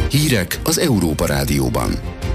Hírek az Európa Rádióban.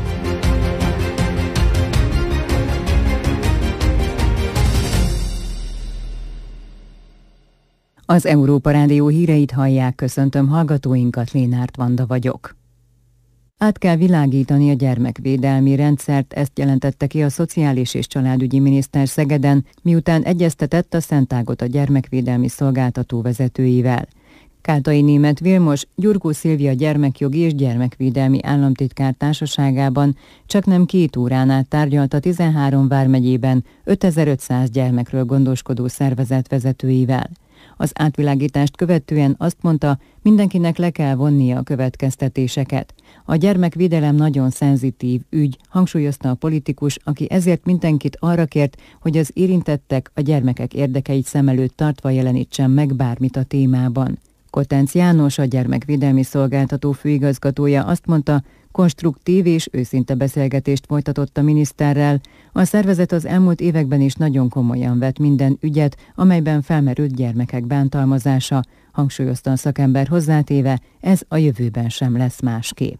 Az Európa Rádió híreit hallják, köszöntöm hallgatóinkat, Lénárt Vanda vagyok. Át kell világítani a gyermekvédelmi rendszert, ezt jelentette ki a Szociális és Családügyi Miniszter Szegeden, miután egyeztetett a Szentágot a gyermekvédelmi szolgáltató vezetőivel. Kátai Németh Vilmos, Gyurkó Szilvia gyermekjogi és gyermekvédelmi államtitkár társaságában csaknem 2 órán át tárgyalt a 13 vármegyében 5500 gyermekről gondoskodó szervezet vezetőivel. Az átvilágítást követően azt mondta, mindenkinek le kell vonnia a következtetéseket. A gyermekvédelem nagyon szenzitív ügy, hangsúlyozta a politikus, aki ezért mindenkit arra kért, hogy az érintettek a gyermekek érdekeit szem előtt tartva jelenítsen meg bármit a témában. Kottenc János, a gyermekvédelmi szolgáltató főigazgatója azt mondta, konstruktív és őszinte beszélgetést folytatott a miniszterrel. A szervezet az elmúlt években is nagyon komolyan vett minden ügyet, amelyben felmerült gyermekek bántalmazása, hangsúlyozta a szakember hozzátéve, ez a jövőben sem lesz másképp.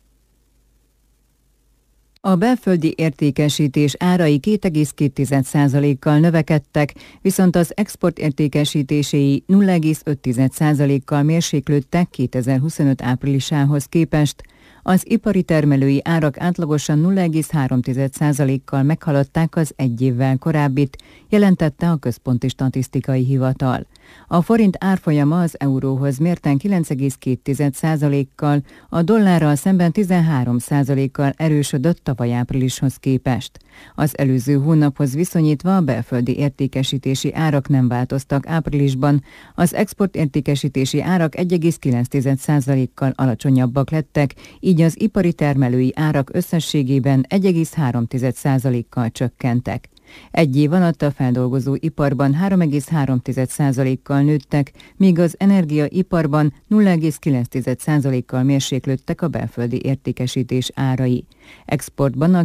A belföldi értékesítés árai 2,2%-kal növekedtek, viszont az export értékesítéséi 0,5%-kal mérséklődtek 2025 áprilisához képest. Az ipari termelői árak átlagosan 0,3%-kal meghaladták az egy évvel korábbit, jelentette a Központi Statisztikai Hivatal. A forint árfolyama az euróhoz mérten 9,2%-kal, a dollárral szemben 13%-kal erősödött tavaly áprilishoz képest. Az előző hónaphoz viszonyítva a belföldi értékesítési árak nem változtak áprilisban, az export értékesítési árak 1,9%-kal alacsonyabbak lettek, így az ipari termelői árak összességében 1,3%-kal csökkentek. Egy év alatt a feldolgozó iparban 3,3%-kal nőttek, míg az energiaiparban 0,9%-kal mérséklődtek a belföldi értékesítés árai. Exportban a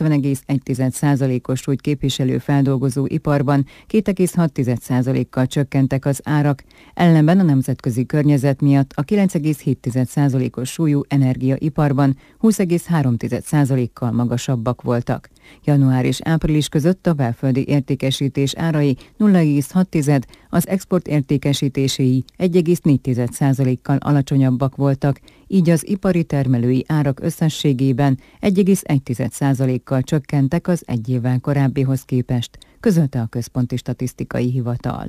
90,1%-os súlyt képviselő feldolgozó iparban 2,6%-kal csökkentek az árak, ellenben a nemzetközi környezet miatt a 9,7%-os súlyú energiaiparban 20,3%-kal magasabbak voltak. Január és április között a belföldi értékesítés árai 0,6, az export értékesítéséi 1,4%-kal alacsonyabbak voltak, így az ipari termelői árak összességében 1,1%-kal csökkentek az egy évvel korábbihoz képest, közölte a Központi Statisztikai Hivatal.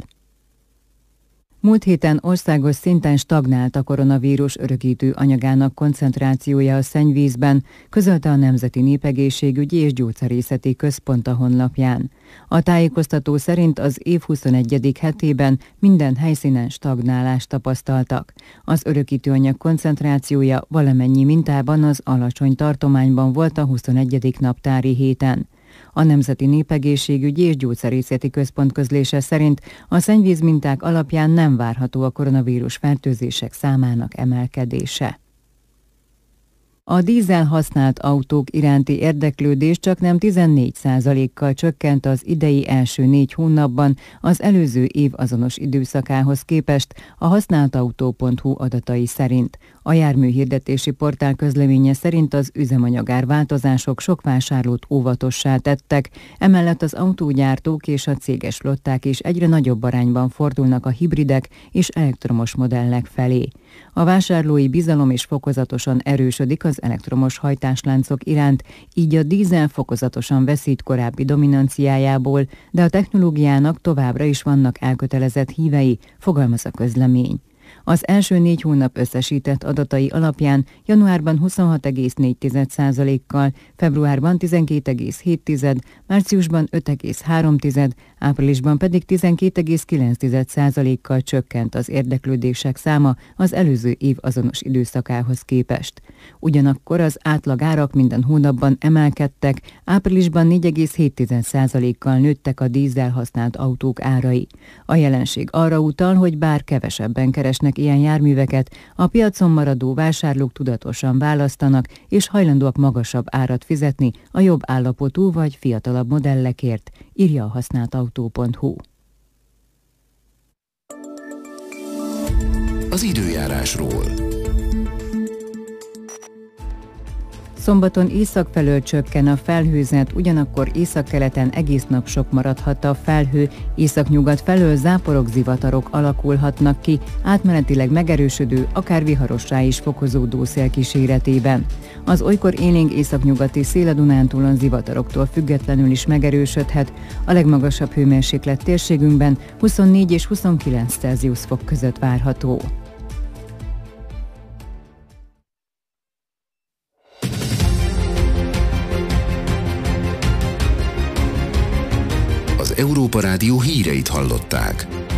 Múlt héten országos szinten stagnált a koronavírus örökítő anyagának koncentrációja a szennyvízben, közölte a Nemzeti Népegészségügyi és Gyógyszerészeti Központ a honlapján. A tájékoztató szerint az év 21. hetében minden helyszínen stagnálást tapasztaltak. Az örökítőanyag koncentrációja valamennyi mintában az alacsony tartományban volt a 21. naptári héten. A Nemzeti Népegészségügyi és Gyógyszerészeti Központ közlése szerint a szennyvízminták alapján nem várható a koronavírus fertőzések számának emelkedése. A dízel használt autók iránti érdeklődés csaknem 14%-kal csökkent az idei első 4 hónapban az előző év azonos időszakához képest a használtautó.hu adatai szerint. A járműhirdetési portál közleménye szerint az üzemanyagár változások sok vásárlót óvatossá tettek, emellett az autógyártók és a céges flották is egyre nagyobb arányban fordulnak a hibridek és elektromos modellek felé. A vásárlói bizalom is fokozatosan erősödik az elektromos hajtásláncok iránt, így a dízel fokozatosan veszít korábbi dominanciájából, de a technológiának továbbra is vannak elkötelezett hívei, fogalmaz a közlemény. Az első 4 hónap összesített adatai alapján januárban 26,4%-kal, februárban 12,7%, márciusban 5,3%, áprilisban pedig 12,9%-kal csökkent az érdeklődések száma az előző év azonos időszakához képest. Ugyanakkor az átlagárak minden hónapban emelkedtek, áprilisban 4,7%-kal nőttek a dízel használt autók árai. A jelenség arra utal, hogy bár kevesebben keresnek ilyen járműveket, a piacon maradó vásárlók tudatosan választanak és hajlandóak magasabb árat fizetni a jobb állapotú vagy fiatalabb modellekért, írja a használtautó.hu. Az időjárásról. Szombaton észak felől csökken a felhőzet, ugyanakkor északkeleten egész nap sok maradhat a felhő, északnyugat felől záporok, zivatarok alakulhatnak ki, átmenetileg megerősödő, akár viharossá is fokozódó szél kíséretében. Az olykor élénk északnyugati szél a Dunántúlon zivataroktól függetlenül is megerősödhet, a legmagasabb hőmérséklet térségünkben 24 és 29 Celsius fok között várható. Az Európa Rádió híreit hallották.